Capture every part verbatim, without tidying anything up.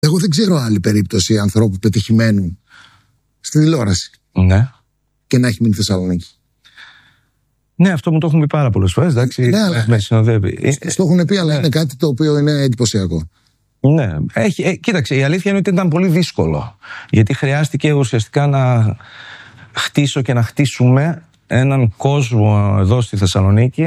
Εγώ δεν ξέρω άλλη περίπτωση ανθρώπου πετυχημένου στη τηλεόραση. Ναι. Και να έχει μείνει Θεσσαλονίκη. Ναι, αυτό μου το έχουν πει πάρα πολλές φορές. Εντάξει, ναι, αλλά... με συνοδεύει. Στο έχουν πει, αλλά ναι. είναι κάτι το οποίο είναι εντυπωσιακό. Ναι. Έχει, ε, κοίταξε, η αλήθεια είναι ότι ήταν πολύ δύσκολο. Γιατί χρειάστηκε ουσιαστικά να χτίσω και να χτίσουμε έναν κόσμο εδώ στη Θεσσαλονίκη,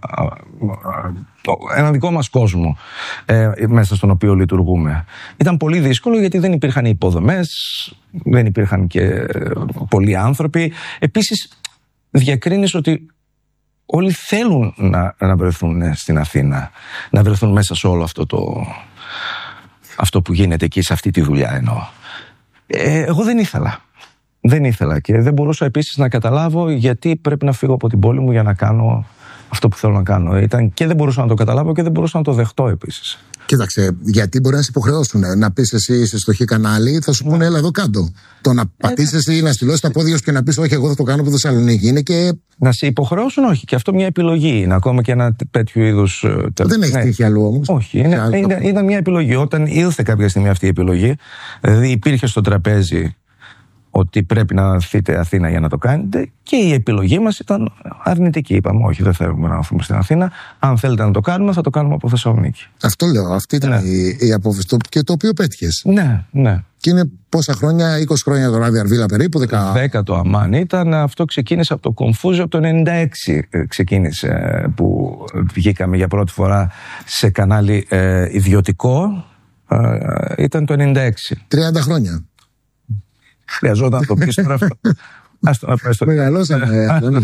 έναν δικό μας κόσμο ε, μέσα στον οποίο λειτουργούμε. Ήταν πολύ δύσκολο γιατί δεν υπήρχαν υποδομές, δεν υπήρχαν και πολλοί άνθρωποι. Επίσης διακρίνεις ότι όλοι θέλουν να, να βρεθούν στην Αθήνα, να βρεθούν μέσα σε όλο αυτό το αυτό που γίνεται εκεί, σε αυτή τη δουλειά εννοώ. Ε, εγώ δεν ήθελα. Δεν ήθελα και δεν μπορούσα επίσης να καταλάβω γιατί πρέπει να φύγω από την πόλη μου για να κάνω αυτό που θέλω να κάνω. Ήταν και δεν μπορούσα να το καταλάβω και δεν μπορούσα να το δεχτώ επίσης. Κοίταξε, γιατί μπορεί να σε υποχρεώσουν να πεις εσύ είσαι στο χ κανάλι, θα σου πούνε έλα εδώ κάτω. Το να πατήσεις εσύ ή να στυλώσεις τα πόδια σου και να πεις όχι, εγώ θα το κάνω από Θεσσαλονίκη είναι και. Να σε υποχρεώσουν, όχι. Και αυτό μια επιλογή είναι. Ακόμα και ένα τέτοιο είδους. Δεν έχει τύχει αλλού όμως. Όχι. Είναι, άλλο... είναι, ήταν μια επιλογή. Όταν ήρθε κάποια στιγμή αυτή η επιλογή, δηλαδή υπήρχε στο τραπέζι ότι πρέπει να έρθετε Αθήνα για να το κάνετε και η επιλογή μας ήταν αρνητική. Είπαμε όχι, δεν θέλουμε να έρθουμε στην Αθήνα. Αν θέλετε να το κάνουμε, θα το κάνουμε από Θεσσαλονίκη. Αυτό λέω. Αυτή ήταν ναι. η, η απόφαση και το οποίο πέτυχες. Ναι, ναι. Και είναι πόσα χρόνια, είκοσι χρόνια το Ράδι Αρβίλα περίπου, δέκα. δέκα το αμάν ήταν. Αυτό ξεκίνησε από το Κομφούζιο από το ενενήντα έξι. Ξεκίνησε που βγήκαμε για πρώτη φορά σε κανάλι ε, ιδιωτικό. Ε, ήταν το ενενήντα έξι. τριάντα χρόνια. Χρειαζόταν να το πεις τώρα αυτό. Ας το να πάει στο... Μεγαλώσαμε.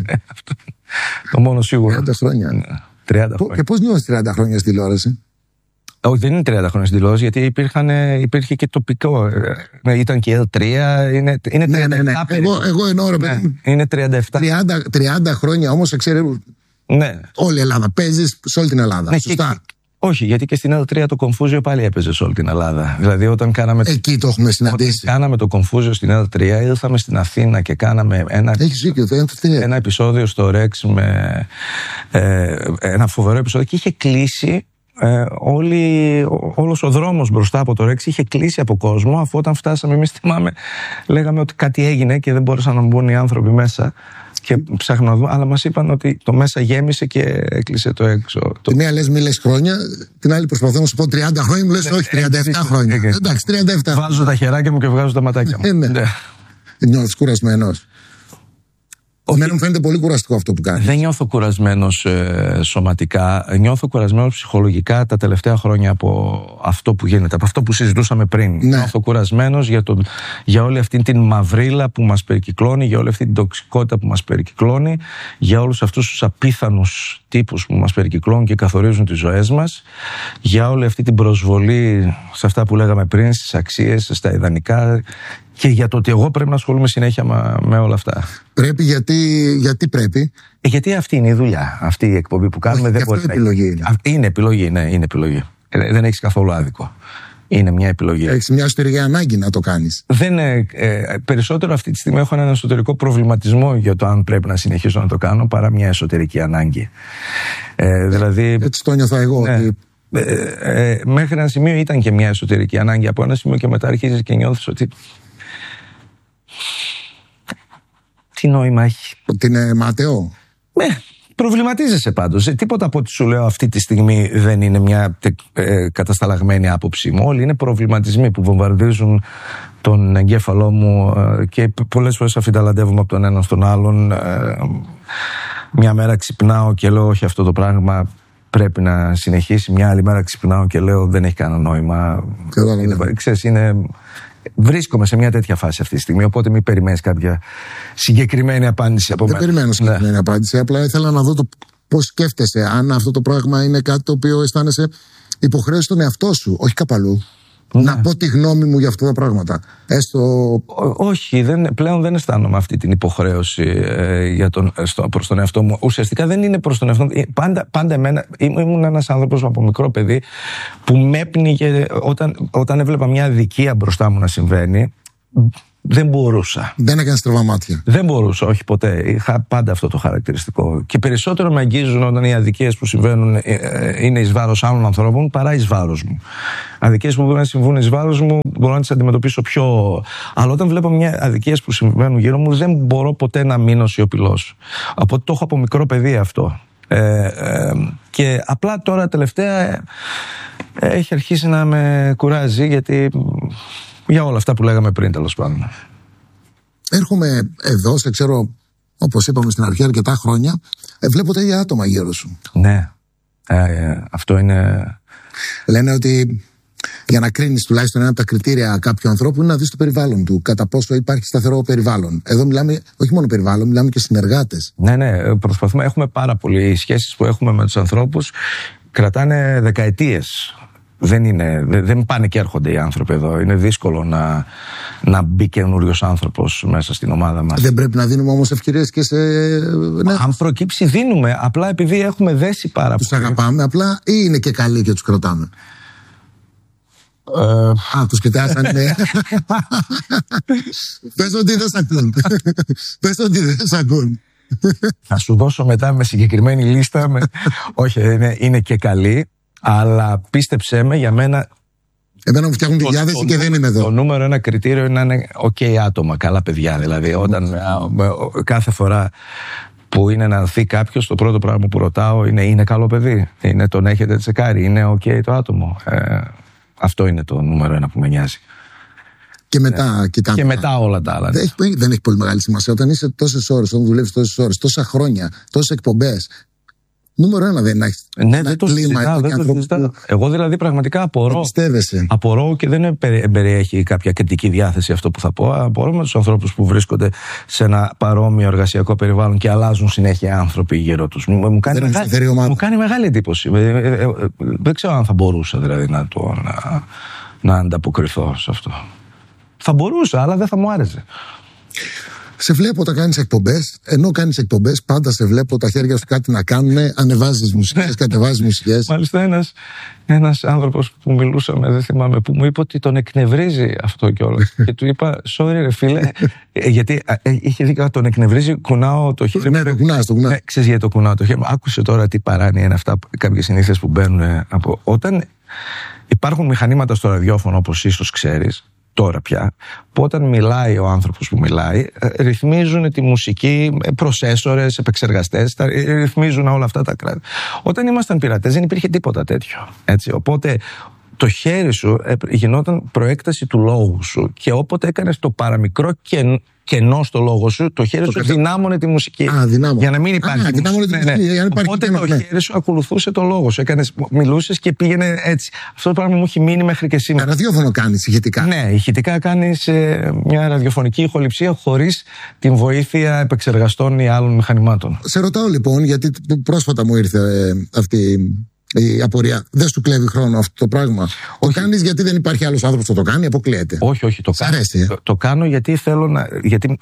Το μόνο σίγουρο. τριάντα χρόνια. τριάντα χρόνια. Και πώς νιώθεις τριάντα χρόνια στη τηλεόραση? Όχι, δεν είναι τριάντα χρόνια στην τηλεόραση, γιατί υπήρχαν, υπήρχε και τοπικό. Ήταν και ελ τρία. Είναι, είναι ναι, ναι, ναι. Εγώ, εγώ εννοώ, ρε παιδί. Ναι, είναι τριάντα επτά. τριάντα, τριάντα χρόνια όμως, ξέρει. Ναι. Όλη η Ελλάδα. Παίζεις σε όλη την Ελλάδα. Ναι, σωστά. Και, όχι, γιατί και στην ελ τρία το Κομφούζιο πάλι έπαιζε σε όλη την Ελλάδα. Δηλαδή, όταν κάναμε. Εκεί το έχουμε συναντήσει. Όταν κάναμε το Κομφούζιο στην ελ τρία, ήρθαμε στην Αθήνα και κάναμε ένα, δίκιο, ένα επεισόδιο στο Ρεξ με ε, ένα φοβερό επεισόδιο και είχε κλείσει. Ε, όλη, όλος ο δρόμος μπροστά από το Ρεξ είχε κλείσει από κόσμο, αφού όταν φτάσαμε εμείς θυμάμαι λέγαμε ότι κάτι έγινε και δεν μπόρεσαν να μπουν οι άνθρωποι μέσα και ψάχνουν να δουν, αλλά μας είπαν ότι το μέσα γέμισε και έκλεισε το έξω. Τη μία λες μη λες χρόνια, την άλλη προσπαθώ να σου πω τριάντα χρόνια, μου λες όχι τριάντα επτά χρόνια. Εντάξει, τριάντα επτά. Βάζω τα χεράκια μου και βγάζω τα ματάκια μου. Ναι. Νιώθεις κουρασμένος? Εμένα μου φαίνεται πολύ κουραστικό αυτό που κάνεις. Δεν νιώθω κουρασμένος ε, σωματικά. Νιώθω κουρασμένος ψυχολογικά τα τελευταία χρόνια από αυτό που γίνεται, από αυτό που συζητούσαμε πριν. Ναι. Νιώθω κουρασμένος για, τον, για όλη αυτή την μαυρίλα που μας περικυκλώνει, για όλη αυτή την τοξικότητα που μας περικυκλώνει, για όλους αυτούς τους απίθανους τύπους που μας περικυκλώνουν και καθορίζουν τις ζωές μας, για όλη αυτή την προσβολή σε αυτά που λέγαμε πριν, στις αξίες, στα ιδανικά. Και για το ότι εγώ πρέπει να ασχολούμαι συνέχεια με όλα αυτά. Πρέπει γιατί, γιατί πρέπει. Ε, γιατί αυτή είναι η δουλειά. Αυτή η εκπομπή που κάνουμε. Όχι, δεν μπορεί είναι να επιλογή. Είναι. είναι επιλογή, ναι, είναι επιλογή. Ε, δεν έχεις καθόλου άδικο. Είναι μια επιλογή. Έχεις μια εσωτερική ανάγκη να το κάνεις. Δεν, ε, ε, περισσότερο αυτή τη στιγμή έχω έναν εσωτερικό προβληματισμό για το αν πρέπει να συνεχίσω να το κάνω παρά μια εσωτερική ανάγκη. Ε, δηλαδή, έτσι το νιώθω εγώ. Ναι. Ότι... Ε, ε, μέχρι ένα σημείο ήταν και μια εσωτερική ανάγκη. Από ένα σημείο και μετά αρχίζεις και νιώθεις ότι. Τι νόημα έχει? Ότι είναι ματαιό. Ναι, προβληματίζεσαι πάντως. Ε, τίποτα από ό,τι σου λέω αυτή τη στιγμή δεν είναι μια ε, κατασταλαγμένη άποψή μου. Όλοι είναι προβληματισμοί που βομβαρδίζουν τον εγκέφαλό μου ε, και πολλές φορές αφιταλαντεύομαι από τον έναν στον άλλον. Ε, μια μέρα ξυπνάω και λέω όχι, αυτό το πράγμα πρέπει να συνεχίσει. Μια άλλη μέρα ξυπνάω και λέω δεν έχει κανένα νόημα. Είναι, ξέρεις, είναι... Βρίσκομαι σε μια τέτοια φάση αυτή τη στιγμή, οπότε μην περιμένεις κάποια συγκεκριμένη απάντηση από μένα. Δεν περιμένω συγκεκριμένη ναι. απάντηση. Απλά ήθελα να δω το πώς σκέφτεσαι, αν αυτό το πράγμα είναι κάτι το οποίο αισθάνεσαι υποχρέωση στον εαυτό σου, όχι κάπου αλλού. Ναι. Να πω τη γνώμη μου για αυτά τα πράγματα. Έστω... Ό, όχι, δεν, πλέον δεν αισθάνομαι αυτή την υποχρέωση ε, για τον, στο, προς τον εαυτό μου. Ουσιαστικά δεν είναι προς τον εαυτό μου. Πάντα, πάντα εμένα, ήμουν ένας άνθρωπος από μικρό παιδί που με έπνιγε όταν, όταν έβλεπα μια αδικία μπροστά μου να συμβαίνει. δεν μπορούσα. Δεν έκανε στραβά μάτια. Δεν μπορούσα, όχι ποτέ. Είχα πάντα αυτό το χαρακτηριστικό. Και περισσότερο με αγγίζουν όταν οι αδικίες που συμβαίνουν είναι εις βάρος άλλων ανθρώπων παρά εις βάρος μου. Αδικίες που μπορεί να συμβούν εις βάρος μου μπορώ να τις αντιμετωπίσω πιο. Αλλά όταν βλέπω μια αδικίες που συμβαίνουν γύρω μου, δεν μπορώ ποτέ να μείνω σιωπηλός. Οπότε το έχω από μικρό παιδί αυτό. Ε, ε, και απλά τώρα τελευταία ε, έχει αρχίσει να με κουράζει, γιατί για όλα αυτά που λέγαμε πριν, τέλος πάντων. Έρχομαι εδώ, σε ξέρω, όπως είπαμε στην αρχή, αρκετά χρόνια. Ε, βλέπω τα ίδια άτομα γύρω σου. Ναι, ε, ε, αυτό είναι. Λένε ότι για να κρίνεις τουλάχιστον ένα από τα κριτήρια κάποιου ανθρώπου είναι να δεις το περιβάλλον του, κατά πόσο υπάρχει σταθερό περιβάλλον. Εδώ μιλάμε όχι μόνο περιβάλλον, μιλάμε και συνεργάτες. Ναι, ναι, προσπαθούμε. Έχουμε πάρα πολύ. Οι σχέσεις που έχουμε με τους ανθρώπους κρατάνε δεκαετίες. Δεν, είναι, δεν πάνε και έρχονται οι άνθρωποι εδώ. Είναι δύσκολο να, να μπει καινούριος άνθρωπος μέσα στην ομάδα μας. Δεν πρέπει να δίνουμε όμως ευκαιρίες και σε. Ναι. Αν προκύψει, δίνουμε. Απλά επειδή έχουμε δέσει πάρα πολύ. Τους αγαπάμε απλά, ή είναι και καλοί και τους κρατάμε. Ε... Α, τους κοιτάς αν είναι. Πες ότι δεν σ' ακούν. Πες ότι δεν σ' ακούν. Θα σου δώσω μετά με συγκεκριμένη λίστα. Με... Όχι, είναι, είναι και καλοί. Αλλά πίστεψέ με, για μένα. Εμένα μου φτιάχνουν τη διάθεση και δεν είμαι εδώ. Το νούμερο ένα κριτήριο είναι να είναι OK άτομα, καλά παιδιά. Δηλαδή, όταν κάθε φορά που είναι να έρθει κάποιος, το πρώτο πράγμα που ρωτάω είναι: είναι καλό παιδί, είναι τον έχετε τσεκάρει, είναι OK το άτομο. Ε, αυτό είναι το νούμερο ένα που με νοιάζει. Και μετά, ε, κοιτάμε. Και μετά όλα τα άλλα. Δεν έχει, δεν έχει πολύ μεγάλη σημασία. Όταν είσαι τόσες ώρες, όταν δουλεύεις τόσες ώρες, τόσα χρόνια, τόσες εκπομπές. Νούμερο ένα δεν έχει. Ναι, δεν το συζητάω. Δεν το συζητάω. Εγώ δηλαδή πραγματικά απορώ. Απορώ και δεν περιέχει κάποια κριτική διάθεση αυτό που θα πω. Απορώ με τους ανθρώπους που βρίσκονται σε ένα παρόμοιο εργασιακό περιβάλλον και αλλάζουν συνέχεια άνθρωποι γύρω τους. Μου κάνει, μεγάλη, μου κάνει μεγάλη εντύπωση. Δεν ξέρω αν θα μπορούσα δηλαδή να, το, να, να ανταποκριθώ σε αυτό. Θα μπορούσα, αλλά δεν θα μου άρεσε. Σε βλέπω όταν κάνεις εκπομπές, ενώ κάνεις εκπομπές, πάντα σε βλέπω τα χέρια σου κάτι να κάνουν, ανεβάζεις μουσικές, κατεβάζεις μουσικές. Μάλιστα, ένας, ένας άνθρωπος που μιλούσαμε, δεν θυμάμαι, που μου είπε ότι τον εκνευρίζει αυτό κιόλας. Και του είπα, sorry ρε φίλε, γιατί είχε δει τον εκνευρίζει, κουνάω το χέρι. Ναι, το κουνάς, το κουνάς. Ναι, ξέρεις γιατί το κουνάω το χέρι. Άκουσε τώρα τι παράνοια είναι αυτά, κάποιες συνήθειες που μπαίνουν από. Όταν υπάρχουν μηχανήματα στο ραδιόφωνο, όπως ίσως ξέρεις. Τώρα πια, που όταν μιλάει ο άνθρωπος που μιλάει, ρυθμίζουν τη μουσική, προσέσορες, επεξεργαστές, τα, ρυθμίζουν όλα αυτά τα κράτη. Όταν ήμασταν πειρατές δεν υπήρχε τίποτα τέτοιο. Έτσι. Οπότε το χέρι σου γινόταν προέκταση του λόγου σου και όποτε έκανες το παραμικρό και κενό στο λόγο σου, το χέρι το σου κατα... δυνάμωνε τη μουσική. Α, για να μην υπάρχει. Α, μουσική. Ναι, ναι. Για να Οπότε το ναι. χέρι σου ακολουθούσε το λόγο σου. Έκανες, μιλούσες και πήγαινε έτσι. Αυτό το πράγμα μου έχει μείνει μέχρι και σήμερα. Ραδιόφωνο κάνεις ηχητικά. Ναι, ηχητικά κάνεις ε, μια ραδιοφωνική ηχοληψία χωρίς την βοήθεια επεξεργαστών ή άλλων μηχανημάτων. Σε ρωτάω λοιπόν, γιατί πρόσφατα μου ήρθε ε, αυτή η απορία. Δεν σου κλέβει χρόνο αυτό το πράγμα? Όχι. Το κάνεις γιατί δεν υπάρχει άλλος άνθρωπος που το κάνει, αποκλείεται? Όχι, όχι. Το, Σ' αρέσει, ε? το, το κάνω γιατί θέλω να. Γιατί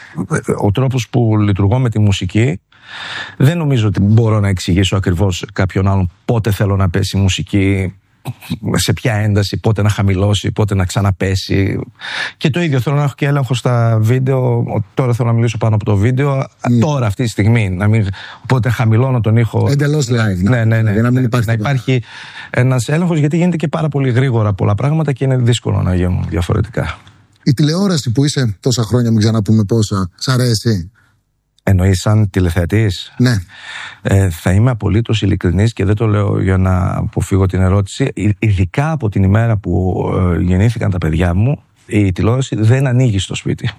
ο τρόπος που λειτουργώ με τη μουσική, δεν νομίζω ότι μπορώ να εξηγήσω ακριβώς κάποιον άλλον πότε θέλω να πέσει η μουσική, σε ποια ένταση, πότε να χαμηλώσει, πότε να ξαναπέσει. Και το ίδιο θέλω να έχω και έλεγχο στα βίντεο. Τώρα θέλω να μιλήσω πάνω από το βίντεο. Mm. Τώρα, αυτή τη στιγμή. Να μην, οπότε χαμηλώνω τον ήχο. Εντελώς live. Ναι, ναι, ναι. Να, μην υπάρχει, να υπάρχει ένας έλεγχος, γιατί γίνεται και πάρα πολύ γρήγορα πολλά πράγματα και είναι δύσκολο να γίνουν διαφορετικά. Η τηλεόραση που είσαι τόσα χρόνια, μην ξαναπούμε πόσα, σ' αρέσει? Εννοείς σαν τηλεθεατής? Ναι. Ε, θα είμαι απολύτως ειλικρινής και δεν το λέω για να αποφύγω την ερώτηση. Ειδικά από την ημέρα που ε, γεννήθηκαν τα παιδιά μου, η τηλεόραση δεν ανοίγει στο σπίτι.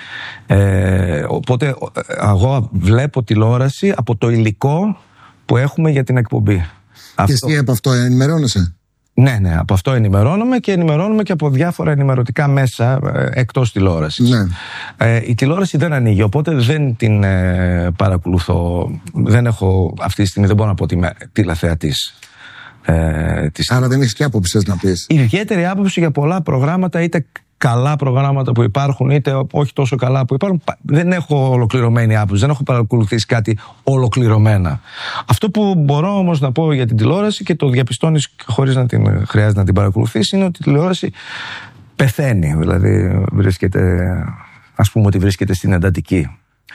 Ε, οπότε εγώ βλέπω τηλεόραση από το υλικό που έχουμε για την εκπομπή. Και αυτό... εσύ από αυτό ενημερώνεσαι? Ναι, ναι, από αυτό ενημερώνομαι και ενημερώνομαι και από διάφορα ενημερωτικά μέσα ε, εκτός τηλεόρασης. Ναι. Ε, η τηλεόραση δεν ανοίγει, οπότε δεν την ε, παρακολουθώ. Δεν έχω αυτή τη στιγμή, δεν μπορώ να πω ότι είμαι τηλεθεατής. Ε, της... Άρα δεν έχεις και άποψη να πεις? Ιδιαίτερη άποψη για πολλά προγράμματα, είτε καλά προγράμματα που υπάρχουν, είτε όχι τόσο καλά που υπάρχουν. Δεν έχω ολοκληρωμένη άποψη, δεν έχω παρακολουθήσει κάτι ολοκληρωμένα. Αυτό που μπορώ όμως να πω για την τηλεόραση, και το διαπιστώνεις χωρίς να την χρειάζεται να την παρακολουθείς, είναι ότι η τηλεόραση πεθαίνει, δηλαδή βρίσκεται, ας πούμε ότι βρίσκεται στην εντατική.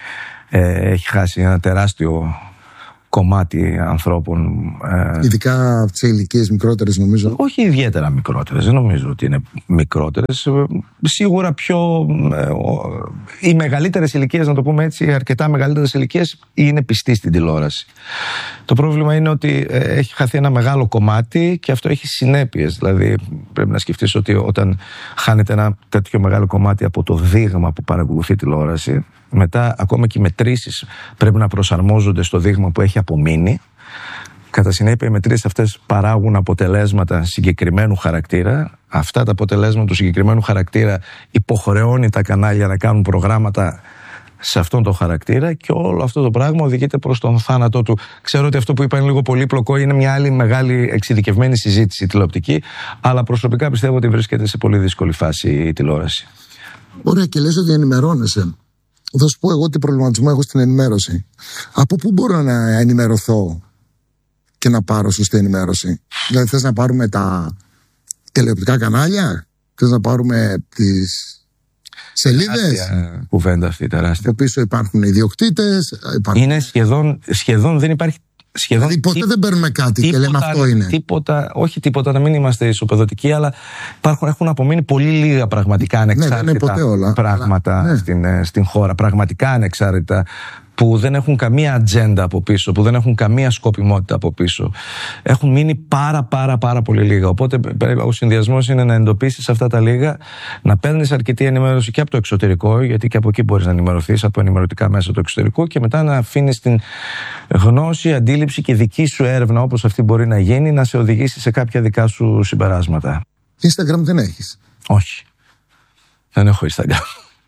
Ε, έχει χάσει ένα τεράστιο κομμάτι ανθρώπων. Ε, Ειδικά σε ηλικίες μικρότερες, νομίζω. Όχι ιδιαίτερα μικρότερες, δεν νομίζω ότι είναι μικρότερες. Σίγουρα πιο. Ε, οι μεγαλύτερες ηλικίες, να το πούμε έτσι, αρκετά μεγαλύτερες ηλικίες, είναι πιστοί στην τηλεόραση. Το πρόβλημα είναι ότι ε, έχει χαθεί ένα μεγάλο κομμάτι και αυτό έχει συνέπειες. Δηλαδή, πρέπει να σκεφτείς ότι όταν χάνεται ένα τέτοιο μεγάλο κομμάτι από το δείγμα που παρακολουθεί τηλεόραση, μετά ακόμα και οι μετρήσεις πρέπει να προσαρμόζονται στο δείγμα που έχει απομείνει. Κατά συνέπεια, οι μετρήσεις αυτές παράγουν αποτελέσματα συγκεκριμένου χαρακτήρα. Αυτά τα αποτελέσματα του συγκεκριμένου χαρακτήρα υποχρεώνει τα κανάλια να κάνουν προγράμματα σε αυτόν τον χαρακτήρα και όλο αυτό το πράγμα οδηγείται προς τον θάνατό του. Ξέρω ότι αυτό που είπα είναι λίγο πολύπλοκο, είναι μια άλλη μεγάλη εξειδικευμένη συζήτηση τηλεοπτική, αλλά προσωπικά πιστεύω ότι βρίσκεται σε πολύ δύσκολη φάση η τηλεόραση. Ωραία, και λες ότι ενημερώνεσαι. Θα σου πω εγώ τι προβληματισμό έχω στην ενημέρωση. Από πού μπορώ να ενημερωθώ και να πάρω σωστή ενημέρωση? Δηλαδή, θες να πάρουμε τα τηλεοπτικά κανάλια, θες να πάρουμε τις σελίδες? Τεράστια κουβέντα αυτή, τεράστια. Από πίσω υπάρχουν ιδιοκτήτες. Υπάρχουν... Είναι σχεδόν, σχεδόν δεν υπάρχει. Σχεδόν δηλαδή ποτέ τί... δεν παίρνουμε κάτι τίποτα, και λέμε αυτό είναι. Τίποτα, όχι τίποτα, να μην είμαστε ισοπεδωτικοί, αλλά υπάρχουν, έχουν απομείνει πολύ λίγα πραγματικά ανεξάρτητα ναι, όλα, πράγματα αλλά, ναι. στην, στην χώρα. Πραγματικά ανεξάρτητα, που δεν έχουν καμία ατζέντα από πίσω, που δεν έχουν καμία σκοπιμότητα από πίσω. Έχουν μείνει πάρα πάρα πάρα πολύ λίγα. Οπότε ο συνδυασμός είναι να εντοπίσεις αυτά τα λίγα, να παίρνεις αρκετή ενημέρωση και από το εξωτερικό, γιατί και από εκεί μπορείς να ενημερωθείς, από ενημερωτικά μέσα του εξωτερικού, και μετά να αφήνεις την γνώση, αντίληψη και δική σου έρευνα, όπως αυτή μπορεί να γίνει, να σε οδηγήσει σε κάποια δικά σου συμπεράσματα. Instagram δεν έχεις? Όχι. Δεν έχω Instagram.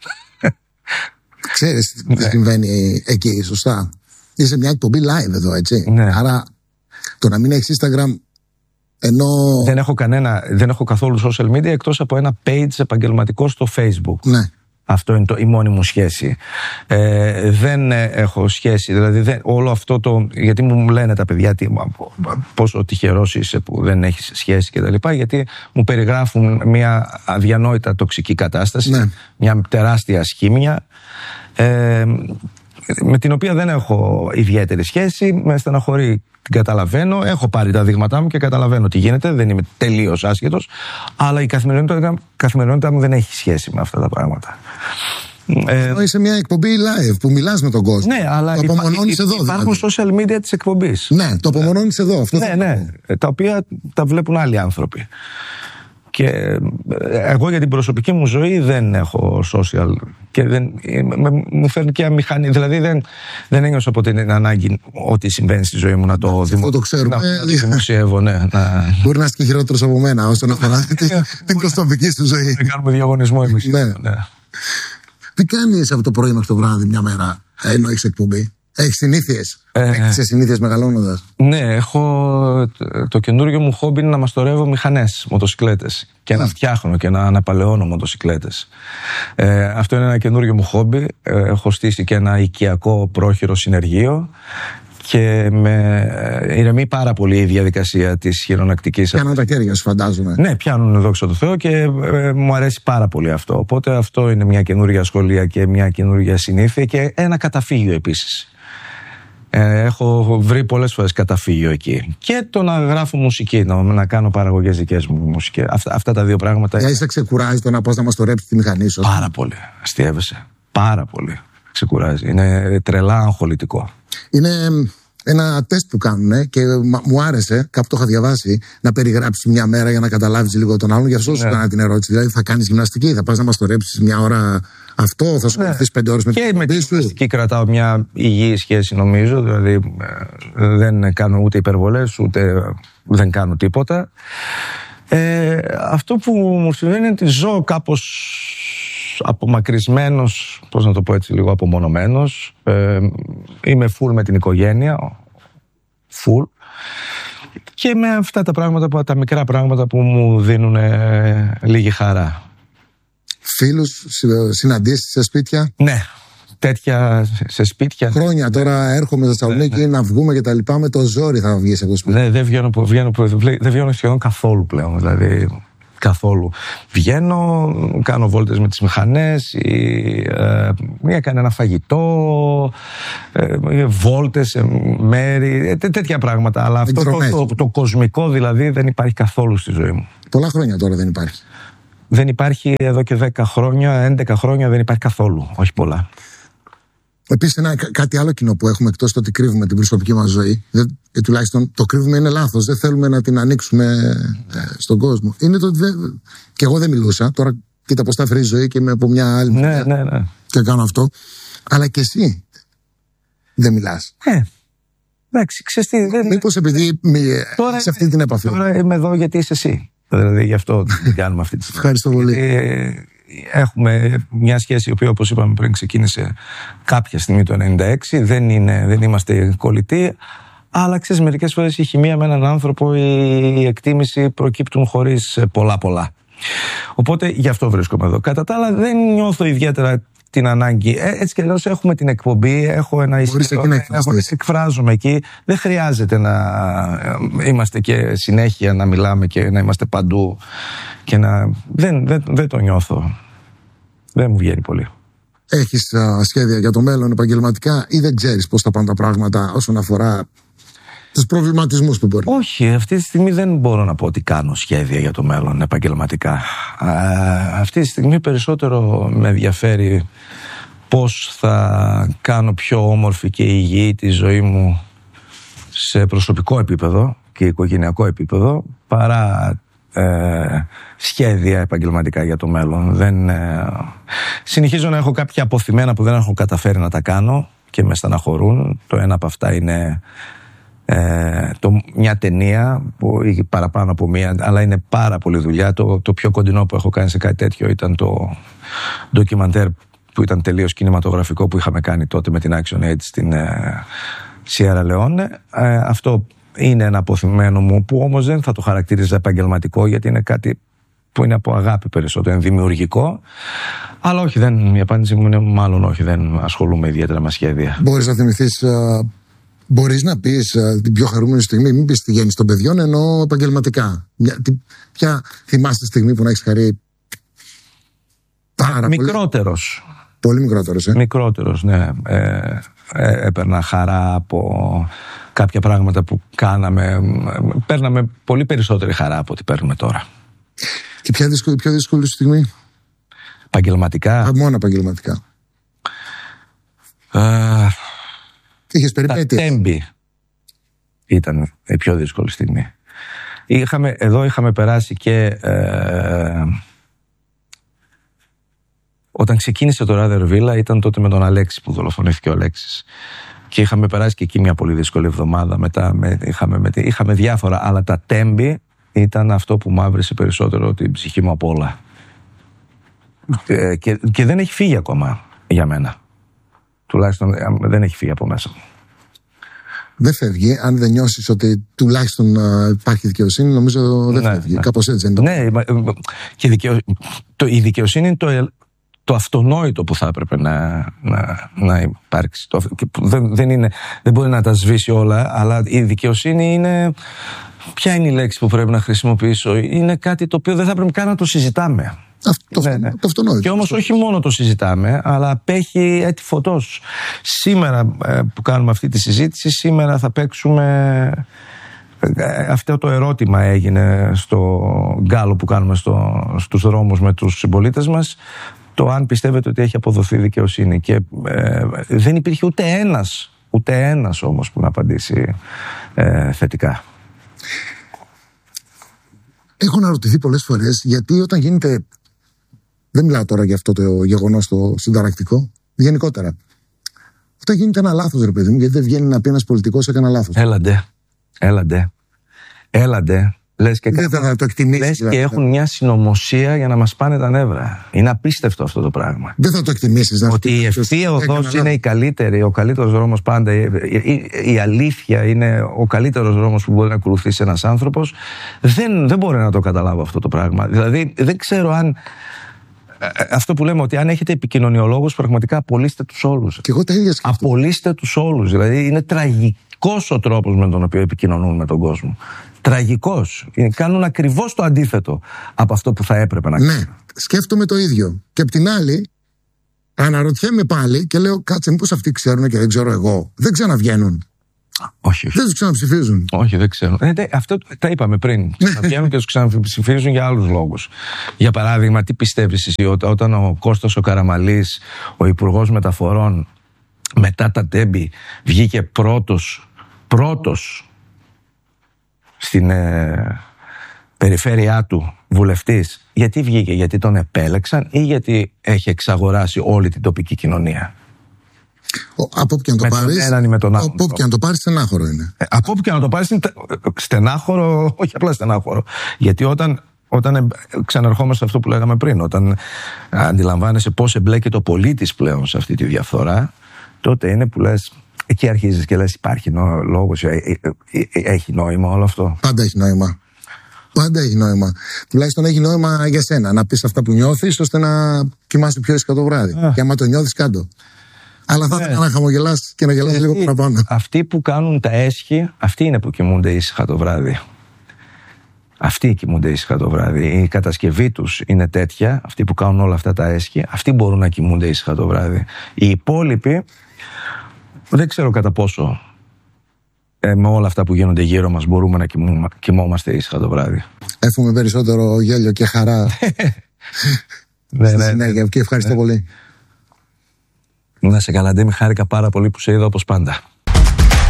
Ξέρεις τι συμβαίνει εκεί, σωστά? Είσαι μια εκπομπή live εδώ, έτσι. Ναι. Άρα το να μην έχεις Instagram, ενώ... Δεν έχω κανένα, δεν έχω καθόλου social media εκτός από ένα page επαγγελματικό στο Facebook. Ναι. Αυτό είναι το, η μόνη μου σχέση. Ε, δεν έχω σχέση, δηλαδή δεν, όλο αυτό το... Γιατί μου λένε τα παιδιά τι, πόσο τυχερός είσαι που δεν έχεις σχέση κτλ. Γιατί μου περιγράφουν μια αδιανόητα τοξική κατάσταση, ναι. Μια τεράστια σχήμια, ε, με την οποία δεν έχω ιδιαίτερη σχέση, με στεναχωρεί, την καταλαβαίνω, έχω πάρει τα δείγματά μου και καταλαβαίνω τι γίνεται, δεν είμαι τελείως άσχετος, αλλά η καθημερινότητα, καθημερινότητα μου δεν έχει σχέση με αυτά τα πράγματα. Ε, είσαι μια εκπομπή live που μιλάς με τον κόσμο. Ναι, αλλά το απομονώνεις υπά, εδώ. Υπάρχουν δηλαδή social media της εκπομπής. Ναι, το απομονώνεις εδώ. Αυτό ναι, ναι, τα οποία τα βλέπουν άλλοι άνθρωποι. Και εγώ για την προσωπική μου ζωή δεν έχω social και δεν, με, μου φέρνει και αμηχανή. Δηλαδή δεν, δεν ένιωσα από την ανάγκη ό,τι συμβαίνει στη ζωή μου να το, δημο... το ξέρουμε. να, να δημοσιεύω. Ναι, να... Μπορεί να είσαι και χειρότερος από μένα όσον αφορά την προσωπική σου ζωή. Να κάνουμε διαγωνισμό εμείς. Ναι. Ναι. Τι κάνεις από το πρωί μέχρι το βράδυ μια μέρα ενώ έχεις εκπομπή? Έχεις συνήθειες? Ε, Έχεις συνήθειες μεγαλώνοντας? Ναι, έχω. Το καινούργιο μου χόμπι είναι να μαστορεύω μηχανές, μοτοσικλέτες. Και να φτιάχνω και να αναπαλαιώνω μοτοσικλέτες. Ε, αυτό είναι ένα καινούργιο μου χόμπι. Ε, έχω στήσει και ένα οικιακό πρόχειρο συνεργείο. Και με ηρεμεί πάρα πολύ η διαδικασία της χειρονακτικής. Πιάνουν τα χέρια σου, φαντάζομαι. Ναι, πιάνουν, δόξα τω Θεώ, και ε, μου αρέσει πάρα πολύ αυτό. Οπότε αυτό είναι μια καινούργια σχολεία και μια καινούργια συνήθεια και ένα καταφύγιο επίσης. Ε, έχω βρει πολλές φορές καταφύγιο εκεί. Και το να γράφω μουσική, να, να κάνω παραγωγές δικές μου μουσικές. Αυτά, αυτά τα δύο πράγματα. Για είσαι ξεκουράζει το να πας να μαστορέψεις τη μηχανή σου? Πάρα πολύ. Αστείευεσαι. Πάρα πολύ. Ξεκουράζει. Είναι τρελά αγχολητικό. Είναι ένα τεστ που κάνουν και μου άρεσε, κάπου το είχα διαβάσει, να περιγράψεις μια μέρα για να καταλάβεις λίγο τον άλλον. Γι' αυτό σου έκανα την ερώτηση. Δηλαδή, θα κάνεις γυμναστική, θα πας να μαστορέψεις μια ώρα αυτό, θα σου κρατήσεις πέντε ώρες με την Και με τη γυμναστική κρατάω μια υγιή σχέση, νομίζω. Δηλαδή, δεν κάνω ούτε υπερβολές, ούτε δεν κάνω τίποτα. Ε, αυτό που μου συμβαίνει είναι ότι ζω κάπως απομακρυσμένος, πώς να το πω έτσι, λίγο απομονωμένος. Ε, είμαι full με την οικογένεια, full, και με αυτά τα πράγματα, τα μικρά πράγματα που μου δίνουν ε, λίγη χαρά. Φίλους, συναντήσεις σε σπίτια? Ναι, τέτοια σε σπίτια. Χρόνια τώρα έρχομαι στη Θεσσαλονίκη ναι, ναι. να βγούμε και τα λοιπά, με το ζόρι θα βγεις από σπίτι. Ναι, δεν βγαίνω, βγαίνω, δεν βγαίνω σχεδόν καθόλου πλέον, δηλαδή καθόλου. Βγαίνω, κάνω βόλτες με τις μηχανές, ή, ε, έκανε ένα φαγητό, ε, βόλτες σε μέρη, ε, τέτοια πράγματα. Αλλά αυτό το, το, το, το κοσμικό δηλαδή δεν υπάρχει καθόλου στη ζωή μου. Πολλά χρόνια τώρα δεν υπάρχει. Δεν υπάρχει εδώ και δέκα χρόνια, έντεκα χρόνια δεν υπάρχει καθόλου, όχι πολλά. Επίσης, ένα, κάτι άλλο κοινό που έχουμε εκτός το ότι κρύβουμε την προσωπική μας ζωή, δεν, και τουλάχιστον το κρύβουμε είναι λάθος, δεν θέλουμε να την ανοίξουμε ε, στον κόσμο. Είναι το ότι δεν, και εγώ δεν μιλούσα, τώρα κοίτα πώς τα φέρει η ζωή και είμαι από μια άλλη. Ναι, ναι, ναι. Και κάνω αυτό. Αλλά και εσύ δεν μιλάς. Ε, εντάξει, ξέρεις τι. Δεν... Μήπως επειδή μη, τώρα, σε αυτή την επαφή. Τώρα είμαι εδώ γιατί είσαι εσύ. Δηλαδή γι' αυτό την κάνουμε αυτή τη στιγμή. Ευχαριστώ πολύ. Ε, Έχουμε μια σχέση η οποία, όπως είπαμε πριν, ξεκίνησε κάποια στιγμή το ενενήντα έξι. Δεν, είναι, δεν είμαστε κολλητοί. Αλλά ξέρεις, μερικές φορές η χημεία με έναν άνθρωπο, η εκτίμηση προκύπτουν χωρίς πολλά πολλά. Οπότε γι' αυτό βρίσκομαι εδώ. Κατά τα άλλα, δεν νιώθω ιδιαίτερα την ανάγκη. Ε, έτσι και αλλιώς έχουμε την εκπομπή, έχω ένα ισχυρό. Εκφράζομαι εκεί. Δεν χρειάζεται να είμαστε και συνέχεια να μιλάμε και να είμαστε παντού. Και να... δεν, δεν, δεν το νιώθω. Δεν μου βγαίνει πολύ. Έχεις α, σχέδια για το μέλλον επαγγελματικά ή δεν ξέρεις πώς θα πάνε τα πράγματα όσον αφορά τους προβληματισμούς που μπορεί? Όχι, αυτή τη στιγμή δεν μπορώ να πω ότι κάνω σχέδια για το μέλλον επαγγελματικά. Α, αυτή τη στιγμή περισσότερο με ενδιαφέρει πώς θα κάνω πιο όμορφη και υγιή τη ζωή μου σε προσωπικό επίπεδο και οικογενειακό επίπεδο, παρά ε, σχέδια επαγγελματικά για το μέλλον. Δεν, ε, συνεχίζω να έχω κάποια αποθυμένα που δεν έχω καταφέρει να τα κάνω και με στεναχωρούν. Το ένα από αυτά είναι Ε, το, μια ταινία που ή παραπάνω από μία, αλλά είναι πάρα πολύ δουλειά. Το, το πιο κοντινό που έχω κάνει σε κάτι τέτοιο ήταν το ντοκιμαντέρ που ήταν τελείως κινηματογραφικό που είχαμε κάνει τότε με την Action Aid στην ε, Σιέρα Λεόνε. Ε, αυτό είναι ένα αποθυμένο μου που όμως δεν θα το χαρακτήριζα επαγγελματικό, γιατί είναι κάτι που είναι από αγάπη περισσότερο, είναι δημιουργικό. Αλλά όχι, δεν, η απάντηση μου είναι μάλλον όχι, δεν ασχολούμαι ιδιαίτερα με σχέδια. Μπορείς να θυμηθείς, μπορείς να πεις την πιο χαρούμενη στιγμή, μην πεις τη γέννηση των παιδιών, ενώ επαγγελματικά. Ποια θυμάστε τη στιγμή που να έχεις χαρεί πάρα Μικρότερος. πολύ? Πολύ μικρότερος, ε. Μικρότερος, ναι. Ε, ε, έπαιρνα χαρά από κάποια πράγματα που κάναμε. Παίρναμε πολύ περισσότερη χαρά από ό,τι παίρνουμε τώρα. Και ποια δύσκολη, πιο δύσκολη στιγμή? Επαγγελματικά. Α, μόνο επαγγελματικά. Uh, Είχες περιπέτειες? Τα Τέμπη ήταν η πιο δύσκολη στιγμή. Είχαμε, εδώ είχαμε περάσει και ε, όταν ξεκίνησε το Ράδερ Βίλα, ήταν τότε με τον Αλέξη που δολοφονήθηκε ο Αλέξης. Και είχαμε περάσει και εκεί μια πολύ δύσκολη εβδομάδα. Μετά με, είχαμε, με, είχαμε διάφορα, αλλά τα Τέμπη ήταν αυτό που μαύρισε περισσότερο την ψυχή μου από όλα. Και, και, και δεν έχει φύγει ακόμα για μένα. Τουλάχιστον δεν έχει φύγει από μέσα μου. Δεν φεύγει, αν δεν νιώσεις ότι τουλάχιστον uh, υπάρχει δικαιοσύνη, νομίζω δεν ναι, φεύγει. Ναι. Κάπως έτσι δεν είναι. Ναι, και δικαιο... το, η δικαιοσύνη είναι το, το αυτονόητο που θα έπρεπε να, να, να υπάρξει. Το, δεν, δεν, είναι, δεν μπορεί να τα σβήσει όλα, αλλά η δικαιοσύνη είναι... Ποια είναι η λέξη που πρέπει να χρησιμοποιήσω? Είναι κάτι το οποίο δεν θα πρέπει καν να το συζητάμε. Αυτό, ναι, ναι. Το αυτονόητο. Και όμως όχι μόνο το συζητάμε, αλλά απέχει έτη φωτός. Σήμερα ε, που κάνουμε αυτή τη συζήτηση, σήμερα θα παίξουμε... Ε, αυτό το ερώτημα έγινε στο γκάλο που κάνουμε στο, στους δρόμους με τους συμπολίτες μας, το αν πιστεύετε ότι έχει αποδοθεί δικαιοσύνη. Και ε, δεν υπήρχε ούτε ένας, ούτε ένας όμως που να απαντήσει ε, θετικά. Έχω αναρωτηθεί πολλές φορές γιατί όταν γίνεται... Δεν μιλάω τώρα για αυτό το γεγονός το συνταρακτικό, γενικότερα. Όταν γίνεται ένα λάθος, ρε παιδί μου, γιατί δεν βγαίνει να πει ένας πολιτικός έκανε λάθος. Έλαντε, έλαντε, έλαντε. Λες και, δεν θα το εκτιμήσεις, λες και έχουν μια συνωμοσία για να μας πάνε τα νεύρα. Είναι απίστευτο αυτό το πράγμα. Δεν θα το εκτιμήσεις. Ότι η ευθεία οδός είναι η καλύτερη, ο καλύτερος δρόμος πάντα. Η, η, η αλήθεια είναι ο καλύτερος δρόμος που μπορεί να ακολουθήσει ένας άνθρωπος. Δεν, δεν μπορεί να το καταλάβω αυτό το πράγμα. Δηλαδή δεν ξέρω αν... Αυτό που λέμε, ότι αν έχετε επικοινωνιολόγους, πραγματικά απολύστε τους όλους. Και εγώ τα ίδια σκέφτομαι. Απολύστε τους όλους. Δηλαδή είναι τραγικός ο τρόπος με τον οποίο επικοινωνούν με τον κόσμο. Τραγικός. Κάνουν ακριβώς το αντίθετο από αυτό που θα έπρεπε να κάνουν. Ναι, σκέφτομαι το ίδιο. Και απ' την άλλη, αναρωτιέμαι πάλι και λέω, κάτσε, μήπως αυτοί ξέρουν και δεν ξέρω εγώ. Δεν ξαναβγαίνουν. Όχι, όχι. Δεν τους ξαναψηφίζουν. Όχι, δεν ξέρω. Ε, δε, αυτό τα είπαμε πριν. Ξαναβγαίνουν και τους ξαναψηφίζουν για άλλους λόγους. Για παράδειγμα, τι πιστεύεις εσύ ό, όταν ο Κώστας ο Καραμαλής, ο Υπουργός Μεταφορών, μετά τα τέμπη, βγήκε πρώτος, πρώτος στην ε, περιφέρειά του βουλευτής. Γιατί βγήκε, γιατί τον επέλεξαν ή γιατί έχει εξαγοράσει όλη την τοπική κοινωνία? Ο, από όπου και να το πάρεις, από όπου και να το πάρεις στενάχωρο είναι. Ε, από όπου και να το πάρεις στενάχωρο, όχι απλά στενάχωρο. Γιατί όταν, όταν ξαναρχόμαστε σε αυτό που λέγαμε πριν, όταν αντιλαμβάνεσαι πώς εμπλέκεται ο πολίτης πλέον σε αυτή τη διαφθορά, τότε είναι που λες, εκεί αρχίζεις και λες, υπάρχει νο, λόγος, ε, ε, ε, έχει νόημα όλο αυτό? Πάντα έχει νόημα. Πάντα έχει νόημα. Τουλάχιστον έχει νόημα για σένα να πεις αυτά που νιώθεις, ώστε να κοιμάσαι πιο ήσυχα το βράδυ. Yeah. Και άμα το νιώθεις, κάτω. Αλλά θα ήθελα yeah. να χαμογελάς και να γελάς λίγο παραπάνω. Αυτοί που κάνουν τα έσχη, αυτοί είναι που κοιμούνται ήσυχα το βράδυ. Αυτοί κοιμούνται ήσυχα το βράδυ. Η κατασκευή τους είναι τέτοια, αυτοί που κάνουν όλα αυτά τα έσχη, αυτοί μπορούν να κοιμούνται ήσυχα το βράδυ. Οι υπόλοιποι, δεν ξέρω κατά πόσο ε, με όλα αυτά που γίνονται γύρω μας μπορούμε να κοιμούμε, κοιμόμαστε ήσυχα το βράδυ. Εύχομαι περισσότερο γέλιο και χαρά ναι, στη ναι, συνέχεια. Και ευχαριστώ ναι. πολύ. Να σε καλά, Ντέμι, χάρηκα πάρα πολύ που σε είδα όπως πάντα.